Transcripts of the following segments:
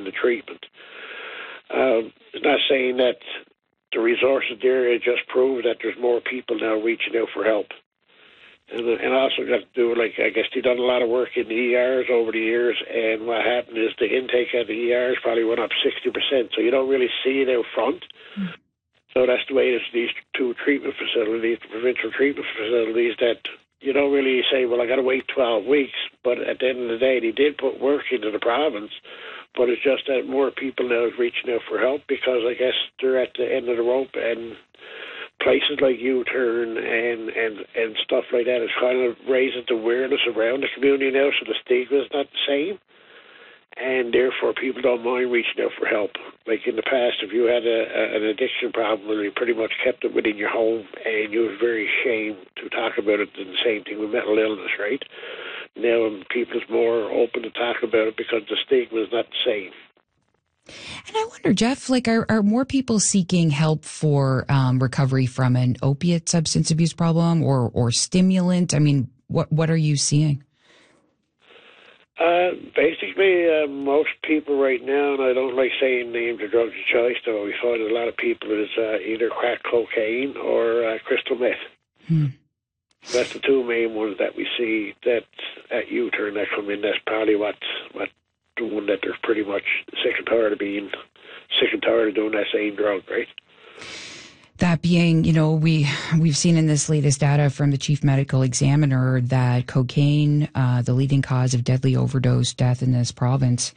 in the treatment. It's not saying that the resources there, it just proves that there's more people now reaching out for help. And also got to do, like, I guess they done a lot of work in the ERs over the years, and what happened is the intake at the ERs probably went up 60%, so you don't really see it out front. So that's the way it's these two treatment facilities, the provincial treatment facilities, that you don't really say, well, I got to wait 12 weeks, but at the end of the day, they did put work into the province, but it's just that more people now is reaching out for help because I guess they're at the end of the rope, and places like U-Turn and stuff like that is kind of raising the awareness around the community now, so the stigma is not the same, and therefore people don't mind reaching out for help. Like in the past, if you had an addiction problem, you pretty much kept it within your home, and you was very ashamed to talk about it. And the same thing with mental illness, right? Now people's more open to talk about it because the stigma is not the same. And I wonder, Jeff, like, are more people seeking help for recovery from an opiate substance abuse problem or stimulant? I mean, what are you seeing? Basically, most people right now, and I don't like saying names of drugs of choice, though we find a lot of people is either crack cocaine or crystal meth. That's the two main ones that we see that at U-Turn that come in. That's probably what the one that they're pretty much sick and tired of doing that same drug, right? That being, we've seen in this latest data from the chief medical examiner that cocaine, the leading cause of deadly overdose death in this province.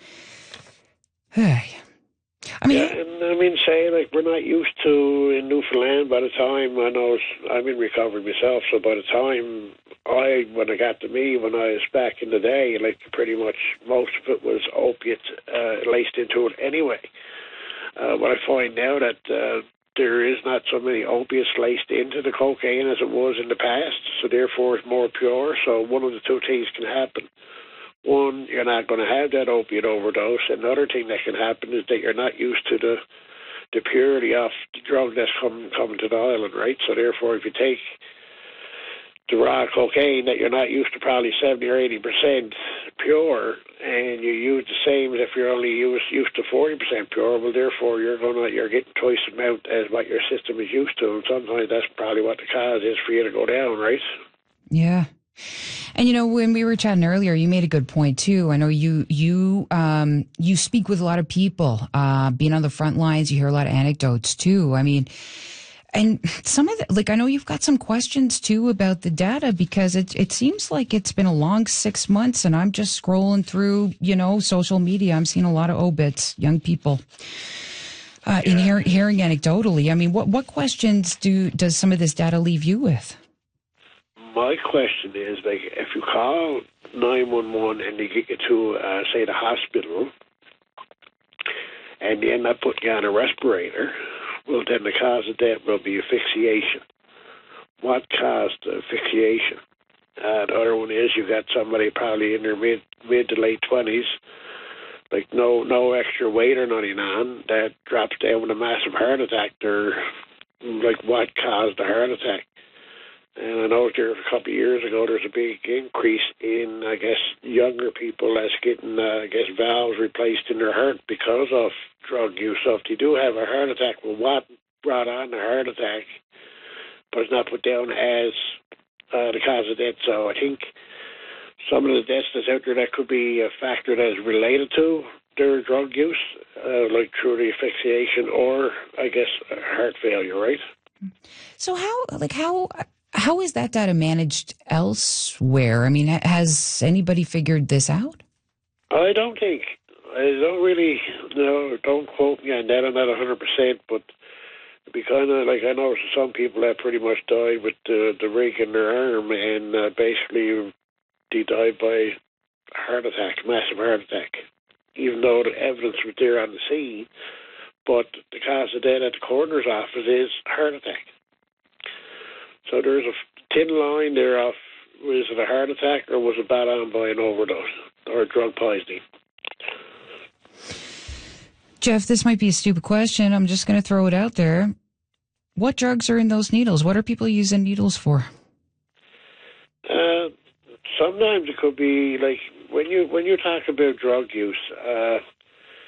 Say, like, we're not used to in Newfoundland. By the time I'm in recovery myself, so by the time when I got to me, when I was back in the day, like, pretty much most of it was opiates laced into it anyway. What I find now that there is not so many opiates laced into the cocaine as it was in the past, so therefore it's more pure. So one of the two things can happen. One, you're not going to have that opiate overdose. Another thing that can happen is that you're not used to the purity of the drug that's coming to the island, right? So therefore, if you take the raw cocaine that you're not used to, probably 70 or 80% pure, and you use the same as if you're only used to 40% pure, well, therefore you're getting twice the amount as what your system is used to, and sometimes that's probably what the cause is for you to go down, right? Yeah. And when we were chatting earlier, you made a good point too. I know you speak with a lot of people, being on the front lines. You hear a lot of anecdotes too. I mean, and some of I know you've got some questions too about the data, because it seems like it's been a long 6 months, and I'm just scrolling through, social media. I'm seeing a lot of obits, young people. In hearing anecdotally, I mean, what questions does some of this data leave you with? My question is, like, if you call 911 and they get you to, say, the hospital, and they end up putting you on a respirator, well, then the cause of death will be asphyxiation. What caused the asphyxiation? The other one is you got somebody probably in their mid to late 20s, like no extra weight or nothing on, that drops down with a massive heart attack. They're like, what caused the heart attack? And I know there a couple of years ago, there's a big increase in, I guess, younger people that's getting, valves replaced in their heart because of drug use. So if they do have a heart attack, well, what brought on the heart attack? But it's not put down as the cause of death. So I think some of the deaths that's out there, that could be a factor that is related to their drug use, like through the asphyxiation or, I guess, heart failure, right? So how is that data managed elsewhere? I mean, has anybody figured this out? I don't really, don't quote me on that. I'm not 100%, but it'd be kind of like, I know some people that pretty much died with the rig in their arm, and basically they died by a heart attack, massive heart attack, even though the evidence was there on the scene. But the cause of death at the coroner's office is heart attack. So there's a thin line there of, was it a heart attack or was it brought on by an overdose or drug poisoning? Jeff, this might be a stupid question. I'm just going to throw it out there. What drugs are in those needles? What are people using needles for? Sometimes it could be like when you talk about drug use,